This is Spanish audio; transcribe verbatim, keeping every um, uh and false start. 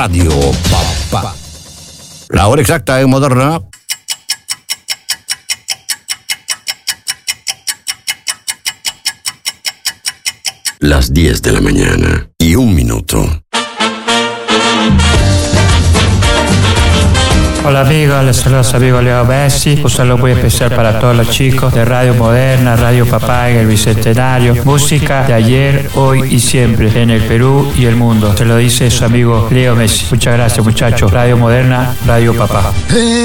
Radio Papá. La hora exacta en Moderna. Las diez de la mañana y un minuto. Hola amigos, les saluda su amigo Leo Messi. Un saludo muy especial para todos los chicos de Radio Moderna, Radio Papá en el Bicentenario. Música de ayer, hoy y siempre en el Perú y el mundo. Se lo dice su amigo Leo Messi. Muchas gracias muchachos. Radio Moderna, Radio Papá.